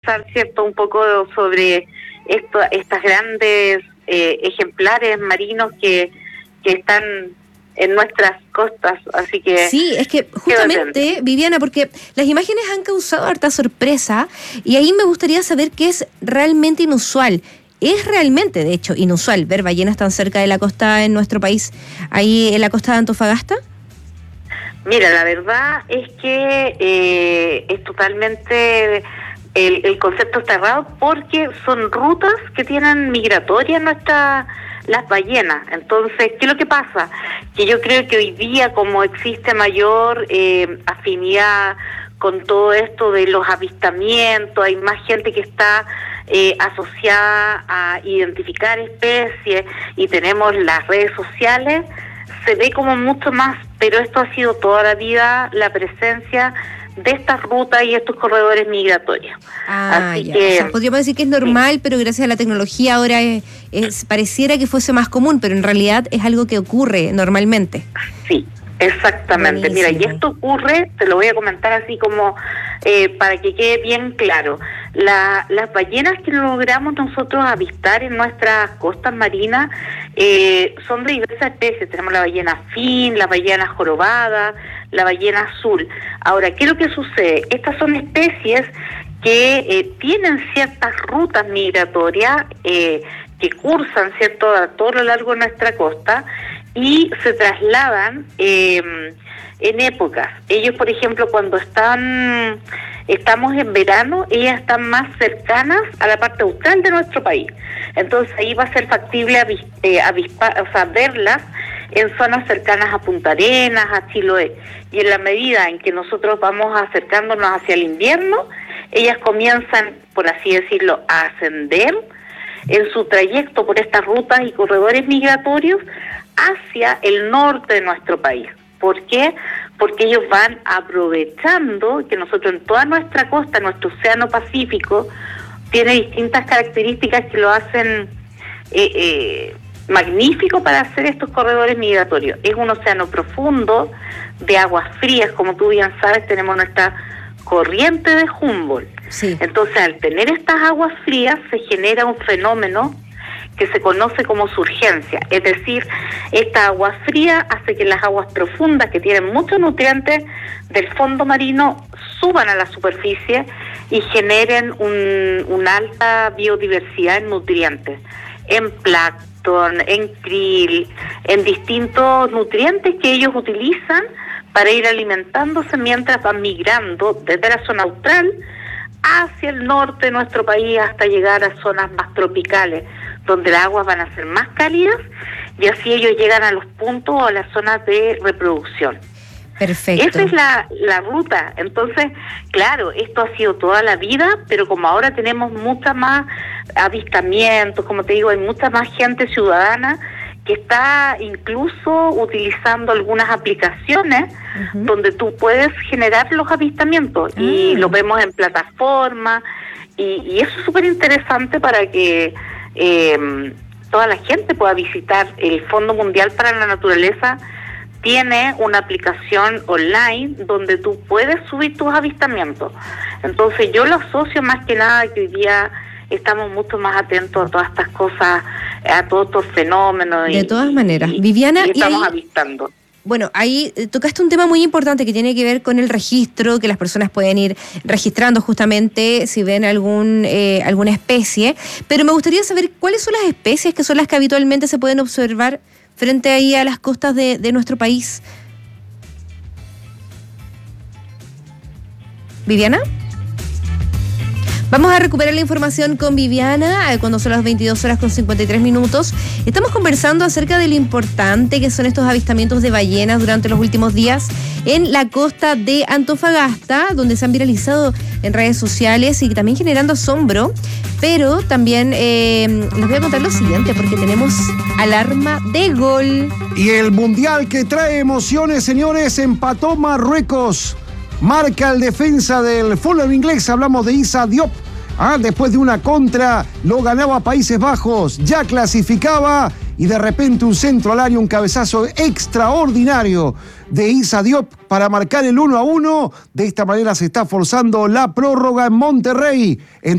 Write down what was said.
conversar, ¿cierto?, un poco sobre estas grandes ejemplares marinos que están en nuestras costas, así que... Sí, es que justamente, Viviana, porque las imágenes han causado harta sorpresa y ahí me gustaría saber qué es realmente inusual. Es realmente, de hecho, inusual ver ballenas tan cerca de la costa en nuestro país, ahí en la costa de Antofagasta. Mira, la verdad es que es totalmente... El concepto está errado porque son rutas que tienen migratorias las ballenas. Entonces, ¿qué es lo que pasa? Que yo creo que hoy día, como existe mayor afinidad con todo esto de los avistamientos, hay más gente que está asociada a identificar especies y tenemos las redes sociales, se ve como mucho más, pero esto ha sido toda la vida la presencia de estas rutas y estos corredores migratorios. Así que, o sea, podríamos decir que es normal, sí, pero gracias a la tecnología ahora pareciera que fuese más común, pero en realidad es algo que ocurre normalmente. Sí, exactamente. Buenísimo. Mira, y esto ocurre, te lo voy a comentar así como para que quede bien claro. Las ballenas que logramos nosotros avistar en nuestras costas marinas son de diversas especies. Tenemos la ballena fin, la ballena jorobada, la ballena azul. Ahora, ¿qué es lo que sucede? Estas son especies que tienen ciertas rutas migratorias que cursan, ¿cierto?, a todo lo largo de nuestra costa y se trasladan en épocas. Ellos, por ejemplo, cuando estamos en verano, ellas están más cercanas a la parte austral de nuestro país. Entonces ahí va a ser factible verlas en zonas cercanas a Punta Arenas, a Chiloé. Y en la medida en que nosotros vamos acercándonos hacia el invierno, ellas comienzan, por así decirlo, a ascender en su trayecto por estas rutas y corredores migratorios hacia el norte de nuestro país. ¿Por qué? Porque ellos van aprovechando que nosotros en toda nuestra costa, nuestro océano Pacífico, tiene distintas características que lo hacen magnífico para hacer estos corredores migratorios. Es un océano profundo, de aguas frías, como tú bien sabes, tenemos nuestra corriente de Humboldt. Sí. Entonces, al tener estas aguas frías, se genera un fenómeno que se conoce como surgencia, es decir, esta agua fría hace que las aguas profundas, que tienen muchos nutrientes del fondo marino, suban a la superficie y generen una alta biodiversidad en nutrientes, en plancton, en krill, en distintos nutrientes que ellos utilizan para ir alimentándose mientras van migrando desde la zona austral hacia el norte de nuestro país hasta llegar a zonas más tropicales, donde las aguas van a ser más cálidas y así ellos llegan a los puntos o a las zonas de reproducción. Perfecto. Esa es la ruta. Entonces, claro, esto ha sido toda la vida, pero como ahora tenemos mucha más avistamientos, como te digo, hay mucha más gente ciudadana que está incluso utilizando algunas aplicaciones donde tú puedes generar los avistamientos y lo vemos en plataformas y eso es súper interesante para que toda la gente pueda visitar. El Fondo Mundial para la Naturaleza tiene una aplicación online donde tú puedes subir tus avistamientos. Entonces yo lo asocio más que nada que hoy día estamos mucho más atentos a todas estas cosas, a todos estos fenómenos. De todas maneras, Viviana, y estamos avistando. Bueno, ahí tocaste un tema muy importante que tiene que ver con el registro, que las personas pueden ir registrando justamente si ven alguna especie, pero me gustaría saber cuáles son las especies que son las que habitualmente se pueden observar frente ahí a las costas de nuestro país. ¿Viviana? Vamos a recuperar la información con Viviana cuando son las 22:53. Estamos conversando acerca de lo importante que son estos avistamientos de ballenas durante los últimos días en la costa de Antofagasta, donde se han viralizado en redes sociales y también generando asombro. Pero también les voy a contar lo siguiente, porque tenemos alarma de gol. Y el mundial que trae emociones, señores, empató Marruecos. Marca el defensa del fútbol inglés, hablamos de Issa Diop. Después de una contra, lo ganaba Países Bajos, ya clasificaba y de repente un centro al área, un cabezazo extraordinario de Issa Diop para marcar el 1-1. De esta manera se está forzando la prórroga en Monterrey.